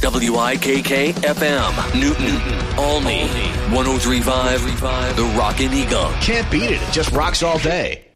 WIKK FM, Newton, Olney, 103.5, The Rockin' Eagle. Can't beat it. It just rocks all day.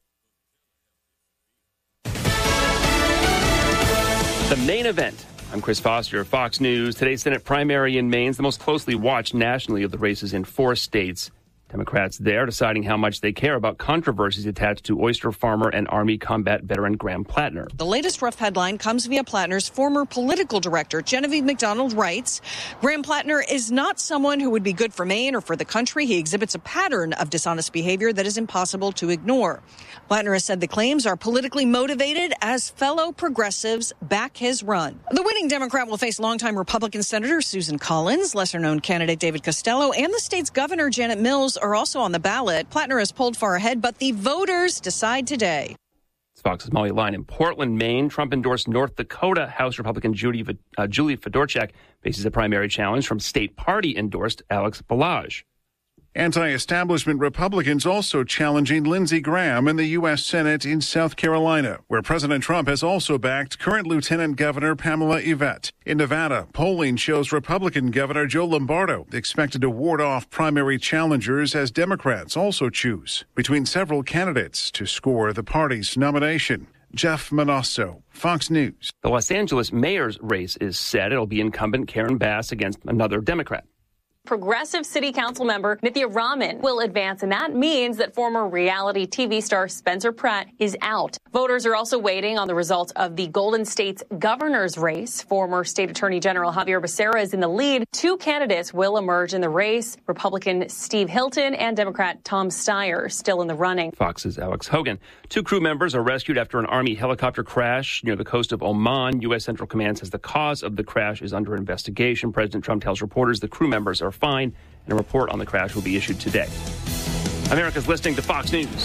The main event. I'm Chris Foster of Fox News. Today's Senate primary in Maine is the most closely watched nationally of the races in 4 states. Democrats there deciding how much they care about controversies attached to oyster farmer and Army combat veteran Graham Plattner. The latest rough headline comes via Plattner's former political director. Genevieve McDonald writes, Graham Plattner is not someone who would be good for Maine or for the country. He exhibits a pattern of dishonest behavior that is impossible to ignore. Plattner has said the claims are politically motivated as fellow progressives back his run. The winning Democrat will face longtime Republican Senator Susan Collins, lesser-known candidate David Costello, and the state's governor Janet Mills are also on the ballot. Plattner has pulled far ahead, but the voters decide today. It's Fox's Molly Line. In Portland, Maine, Trump-endorsed North Dakota House Republican Julie Fedorchak faces a primary challenge from state party-endorsed Alex Balazs. Anti-establishment Republicans also challenging Lindsey Graham in the U.S. Senate in South Carolina, where President Trump has also backed current Lieutenant Governor Pamela Yvette. In Nevada, polling shows Republican Governor Joe Lombardo expected to ward off primary challengers as Democrats also choose between several candidates to score the party's nomination. Jeff Manasso, Fox News. The Los Angeles mayor's race is set. It'll be incumbent Karen Bass against another Democrat. Progressive City Council member Nithya Raman will advance, and that means that former reality TV star Spencer Pratt is out. Voters are also waiting on the results of the Golden State's governor's race. Former State Attorney General Javier Becerra is in the lead. 2 candidates will emerge in the race. Republican Steve Hilton and Democrat Tom Steyer still in the running. Fox's Alex Hogan. 2 crew members are rescued after an Army helicopter crash near the coast of Oman. U.S. Central Command says the cause of the crash is under investigation. President Trump tells reporters the crew members are fine, and a report on the crash will be issued today. America's listening to Fox News.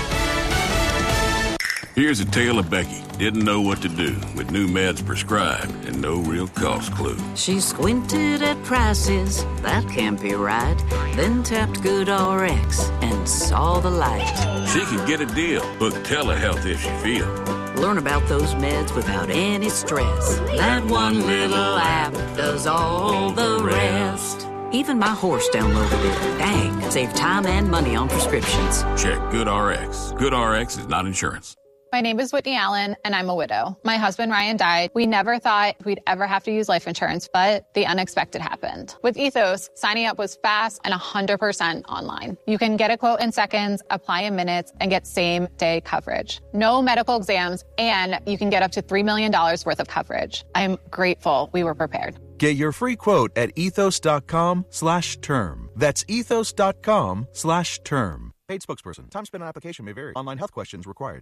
Here's a tale of Becky. Didn't know what to do with new meds prescribed and no real cost clue. She squinted at prices, that can't be right. Then tapped GoodRx and saw the light. She could get a deal. Book telehealth if she feels. Learn about those meds without any stress. That one little app does all the rest. Even my horse downloaded it. Dang, save time and money on prescriptions. Check GoodRx. GoodRx is not insurance. My name is Whitney Allen, and I'm a widow. My husband, Ryan, died. We never thought we'd ever have to use life insurance, but the unexpected happened. With Ethos, signing up was fast and 100% online. You can get a quote in seconds, apply in minutes, and get same-day coverage. No medical exams, and you can get up to $3 million worth of coverage. I'm grateful we were prepared. Get your free quote at ethos.com/term. That's ethos.com/term. Paid spokesperson. Time spent on application may vary. Online health questions required.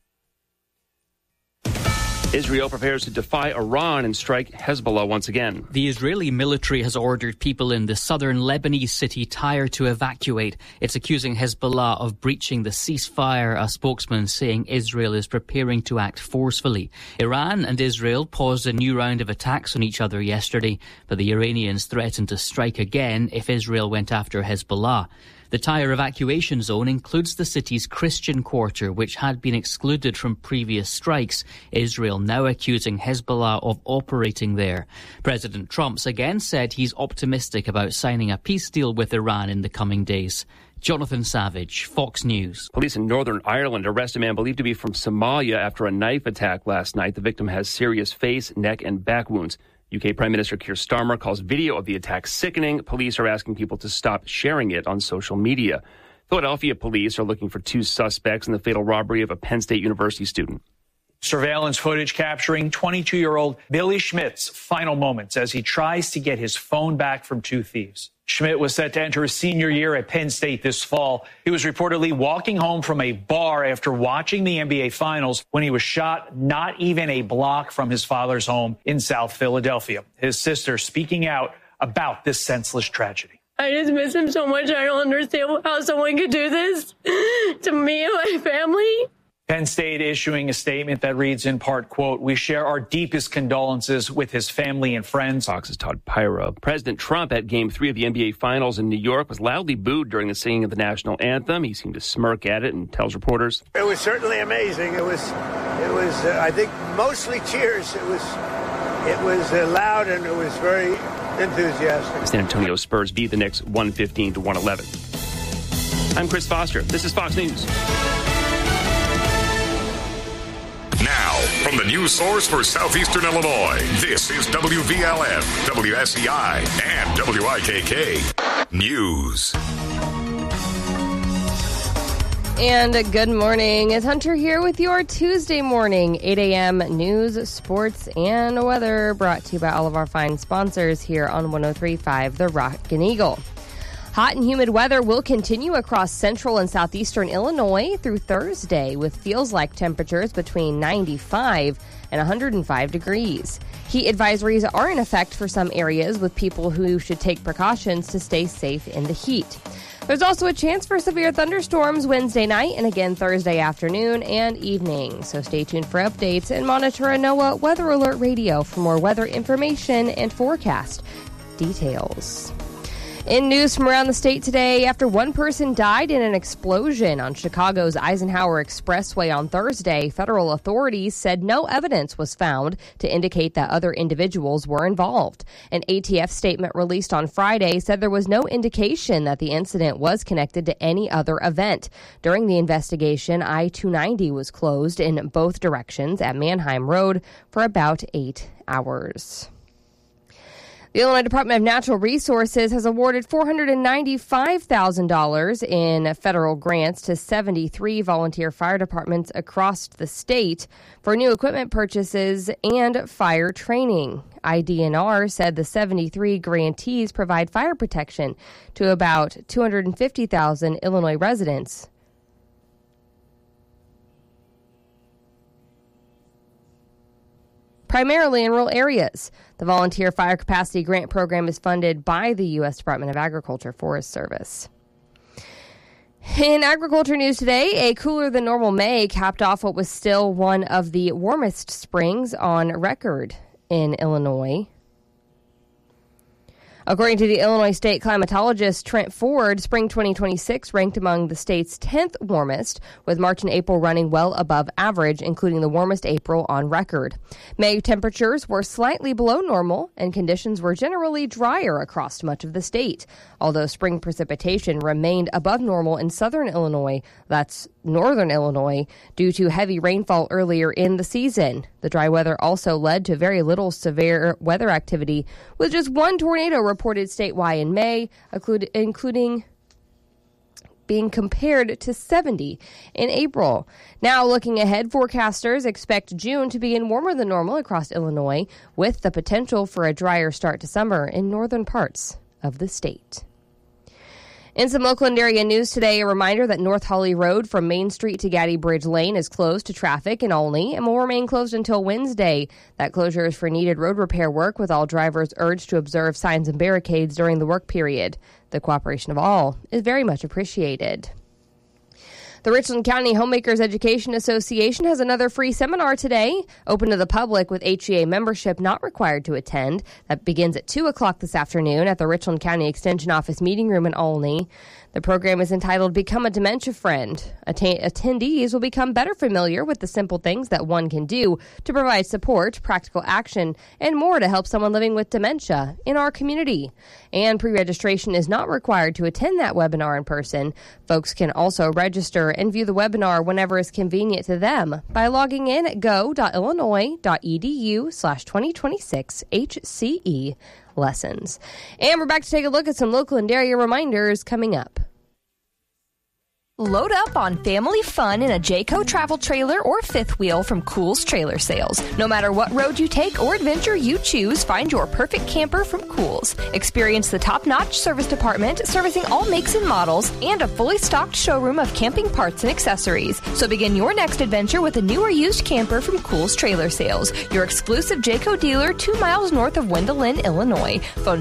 Israel prepares to defy Iran and strike Hezbollah once again. The Israeli military has ordered people in the southern Lebanese city Tyre to evacuate. It's accusing Hezbollah of breaching the ceasefire, a spokesman saying Israel is preparing to act forcefully. Iran and Israel paused a new round of attacks on each other yesterday, but the Iranians threatened to strike again if Israel went after Hezbollah. The Tyre evacuation zone includes the city's Christian quarter, which had been excluded from previous strikes, Israel now accusing Hezbollah of operating there. President Trump's again said he's optimistic about signing a peace deal with Iran in the coming days. Jonathan Savage, Fox News. Police in Northern Ireland arrest a man believed to be from Somalia after a knife attack last night. The victim has serious face, neck, and back wounds. UK Prime Minister Keir Starmer calls video of the attack sickening. Police are asking people to stop sharing it on social media. Philadelphia police are looking for 2 suspects in the fatal robbery of a Penn State University student. Surveillance footage capturing 22-year-old Billy Schmidt's final moments as he tries to get his phone back from 2 thieves. Schmidt was set to enter his senior year at Penn State this fall. He was reportedly walking home from a bar after watching the NBA Finals when he was shot not even a block from his father's home in South Philadelphia. His sister speaking out about this senseless tragedy. I just miss him so much. I don't understand how someone could do this to me and my family. Penn State issuing a statement that reads in part, quote, "We share our deepest condolences with his family and friends." Fox's Todd Pyra. President Trump at Game 3 of the NBA Finals in New York was loudly booed during the singing of the national anthem. He seemed to smirk at it and tells reporters, "It was certainly amazing. It was I think, mostly cheers. It It was loud and it was very enthusiastic. San Antonio Spurs beat the Knicks 115-111. I'm Chris Foster. This is Fox News. Now, from the news source for Southeastern Illinois, this is WVLF, WSEI, and WIKK News. And good morning. It's Hunter here with your Tuesday morning, 8 a.m. news, sports, and weather, brought to you by all of our fine sponsors here on 103.5 The Rockin' Eagle. Hot and humid weather will continue across central and southeastern Illinois through Thursday, with feels-like temperatures between 95 and 105 degrees. Heat advisories are in effect for some areas, with people who should take precautions to stay safe in the heat. There's also a chance for severe thunderstorms Wednesday night and again Thursday afternoon and evening. So stay tuned for updates and monitor a NOAA Weather Alert Radio for more weather information and forecast details. In news from around the state today, after one person died in an explosion on Chicago's Eisenhower Expressway on Thursday, federal authorities said no evidence was found to indicate that other individuals were involved. An ATF statement released on Friday said there was no indication that the incident was connected to any other event. During the investigation, I-290 was closed in both directions at Mannheim Road for about 8 hours. The Illinois Department of Natural Resources has awarded $495,000 in federal grants to 73 volunteer fire departments across the state for new equipment purchases and fire training. IDNR said the 73 grantees provide fire protection to about 250,000 Illinois residents. Primarily in rural areas. The Volunteer Fire Capacity Grant Program is funded by the U.S. Department of Agriculture Forest Service. In agriculture news today, a cooler than normal May capped off what was still one of the warmest springs on record in Illinois. According to the Illinois state climatologist Trent Ford, spring 2026 ranked among the state's 10th warmest, with March and April running well above average, including the warmest April on record. May temperatures were slightly below normal, and conditions were generally drier across much of the state. Although spring precipitation remained above normal in southern Illinois, that's northern Illinois, due to heavy rainfall earlier in the season. The dry weather also led to very little severe weather activity, with just one tornado reported statewide in May, including being compared to 70 in April. Now, looking ahead, forecasters expect June to begin warmer than normal across Illinois, with the potential for a drier start to summer in northern parts of the state. In some local and area news today, a reminder that North Hawley Road from Main Street to Gaddy Bridge Lane is closed to traffic in Olney and will remain closed until Wednesday. That closure is for needed road repair work, with all drivers urged to observe signs and barricades during the work period. The cooperation of all is very much appreciated. The Richland County Homemakers Education Association has another free seminar today, open to the public with HEA membership not required to attend. That begins at 2 o'clock this afternoon at the Richland County Extension Office Meeting Room in Olney. The program is entitled Become a Dementia Friend. Attendees will become better familiar with the simple things that one can do to provide support, practical action, and more to help someone living with dementia in our community. And pre-registration is not required to attend that webinar in person. Folks can also register and view the webinar whenever is convenient to them by logging in at go.illinois.edu/2026 HCE lessons. And we're back to take a look at some local and area reminders coming up. Load up on family fun in a Jayco travel trailer or fifth wheel from Kohl's Trailer Sales. No matter what road you take or adventure you choose, find your perfect camper from Kohl's. Experience the top-notch service department servicing all makes and models and a fully stocked showroom of camping parts and accessories. So begin your next adventure with a new or used camper from Kohl's Trailer Sales, your exclusive Jayco dealer 2 miles north of Wendelin, Illinois. Phone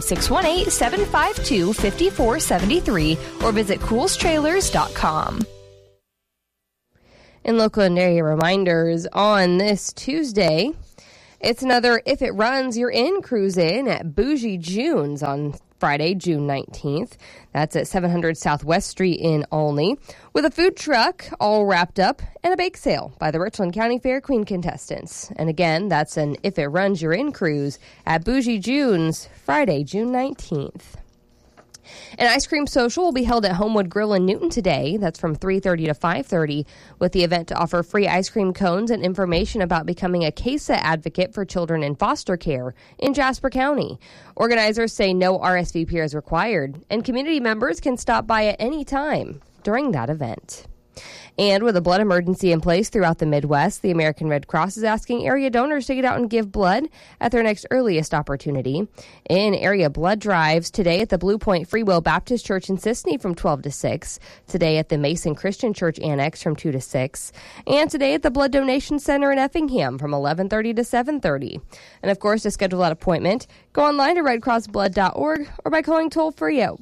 618-752-5473 or visit kohlstrailers.com. In local and area reminders, on this Tuesday, It's another If It Runs, You're In cruise in at Bougie June's on Friday, June 19th. That's at 700 Southwest Street in Olney, with a food truck all wrapped up and a bake sale by the Richland County Fair Queen contestants. And again, that's an If It Runs, You're In cruise at Bougie June's Friday, June 19th. An ice cream social will be held at Homewood Grill in Newton today. That's from 3:30 to 5:30, with the event to offer free ice cream cones and information about becoming a CASA advocate for children in foster care in Jasper County. Organizers say no RSVP is required, and community members can stop by at any time during that event. And with a blood emergency in place throughout the Midwest, the American Red Cross is asking area donors to get out and give blood at their next earliest opportunity. In area blood drives today at the Blue Point Free Will Baptist Church in Sisney from 12 to 6, today at the Mason Christian Church Annex from 2 to 6, and today at the Blood Donation Center in Effingham from 11:30 to 7:30. And of course, to schedule that appointment, go online to redcrossblood.org or by calling toll-free at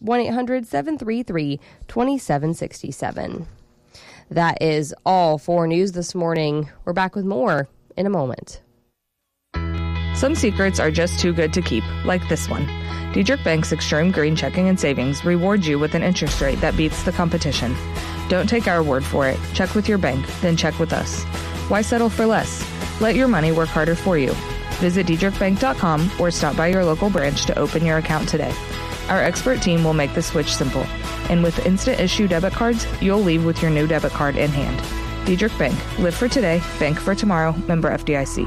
1-800-733-2767. That is all for news this morning. We're back with more in a moment. Some secrets are just too good to keep, like this one. Diedrich Bank's Extreme Green Checking and Savings rewards you with an interest rate that beats the competition. Don't take our word for it. Check with your bank, then check with us. Why settle for less? Let your money work harder for you. Visit diedrichbank.com or stop by your local branch to open your account today. Our expert team will make the switch simple. And with instant issue debit cards, you'll leave with your new debit card in hand. Diedrich Bank. Live for today, bank for tomorrow. Member FDIC.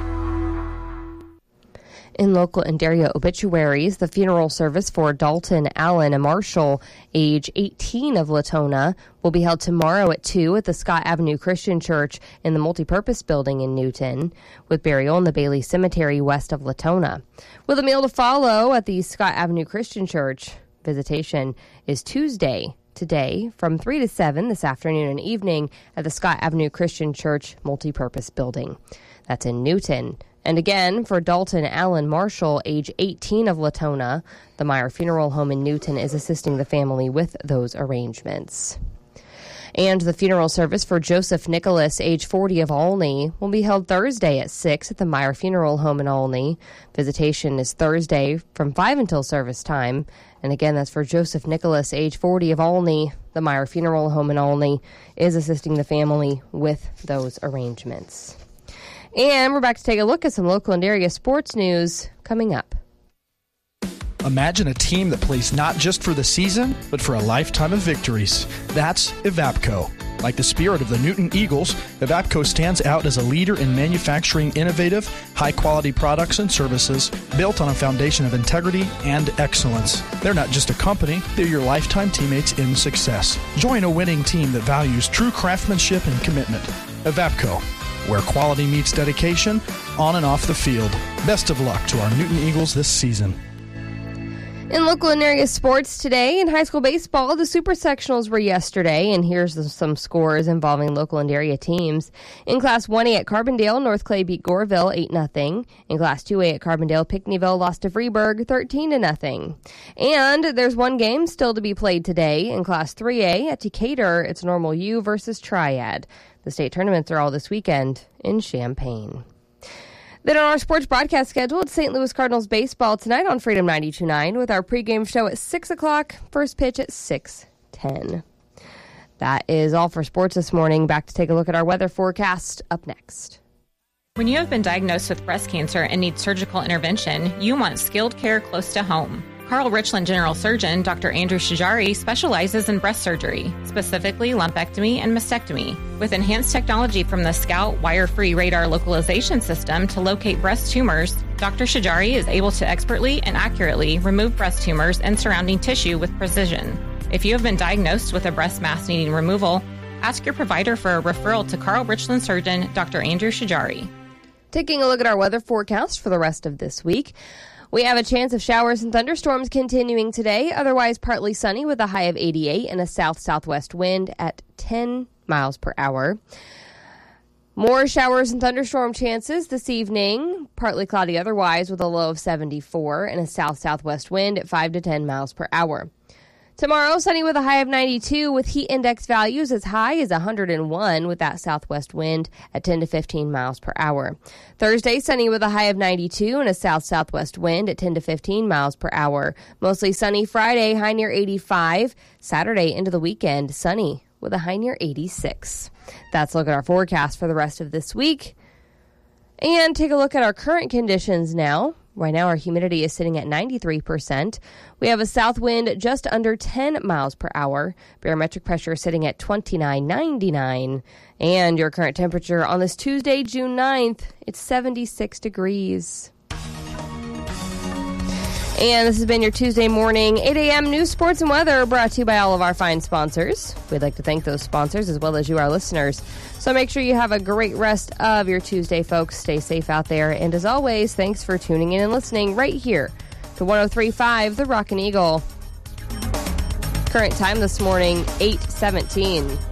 In local and area obituaries, the funeral service for Dalton Allen Marshall, age 18 of Latona, will be held tomorrow at 2 at the Scott Avenue Christian Church in the Multipurpose Building in Newton, with burial in the Bailey Cemetery west of Latona. With a meal to follow at the Scott Avenue Christian Church, visitation is Tuesday, today, from 3 to 7 this afternoon and evening at the Scott Avenue Christian Church Multipurpose Building. That's in Newton. And again, for Dalton Allen Marshall, age 18 of Latona, the Meyer Funeral Home in Newton is assisting the family with those arrangements. And the funeral service for Joseph Nicholas, age 40 of Olney, will be held Thursday at 6 at the Meyer Funeral Home in Olney. Visitation is Thursday from 5 until service time. And again, that's for Joseph Nicholas, age 40 of Olney. The Meyer Funeral Home in Olney is assisting the family with those arrangements. And we're back to take a look at some local and area sports news coming up. Imagine a team that plays not just for the season, but for a lifetime of victories. That's Evapco. Like the spirit of the Newton Eagles, Evapco stands out as a leader in manufacturing innovative, high-quality products and services built on a foundation of integrity and excellence. They're not just a company, they're your lifetime teammates in success. Join a winning team that values true craftsmanship and commitment. Evapco, where quality meets dedication on and off the field. Best of luck to our Newton Eagles this season. In local and area sports today, in high school baseball, the Super Sectionals were yesterday, and here's some scores involving local and area teams. In Class 1A at Carbondale, North Clay beat Goreville 8-0. In Class 2A at Carbondale, Pinckneyville lost to Freeburg 13-0. And there's one game still to be played today. In Class 3A at Decatur, it's Normal U versus Triad. The state tournaments are all this weekend in Champaign. Then on our sports broadcast schedule, it's St. Louis Cardinals baseball tonight on Freedom 92.9 with our pregame show at 6 o'clock, first pitch at 6:10. That is all for sports this morning. Back to take a look at our weather forecast up next. When you have been diagnosed with breast cancer and need surgical intervention, you want skilled care close to home. Carl Richland General Surgeon Dr. Andrew Shajari specializes in breast surgery, specifically lumpectomy and mastectomy. With enhanced technology from the Scout wire-free radar localization system to locate breast tumors, Dr. Shajari is able to expertly and accurately remove breast tumors and surrounding tissue with precision. If you have been diagnosed with a breast mass needing removal, ask your provider for a referral to Carl Richland Surgeon Dr. Andrew Shajari. Taking a look at our weather forecast for the rest of this week. We have a chance of showers and thunderstorms continuing today, otherwise partly sunny with a high of 88 and a south-southwest wind at 10 miles per hour. More showers and thunderstorm chances this evening, partly cloudy otherwise with a low of 74 and a south-southwest wind at 5 to 10 miles per hour. Tomorrow, sunny with a high of 92 with heat index values as high as 101 with that southwest wind at 10 to 15 miles per hour. Thursday, sunny with a high of 92 and a south-southwest wind at 10 to 15 miles per hour. Mostly sunny Friday, high near 85. Saturday into the weekend, sunny with a high near 86. That's a look at our forecast for the rest of this week. And take a look at our current conditions now. Right now, our humidity is sitting at 93%. We have a south wind just under 10 miles per hour. Barometric pressure sitting at 29.99. And your current temperature on this Tuesday, June 9th, it's 76 degrees. And this has been your Tuesday morning 8 a.m. news, sports, and weather brought to you by all of our fine sponsors. We'd like to thank those sponsors as well as you, our listeners. So make sure you have a great rest of your Tuesday, folks. Stay safe out there. And as always, thanks for tuning in and listening right here to 103.5 The Rockin' Eagle. Current time this morning, 8:17.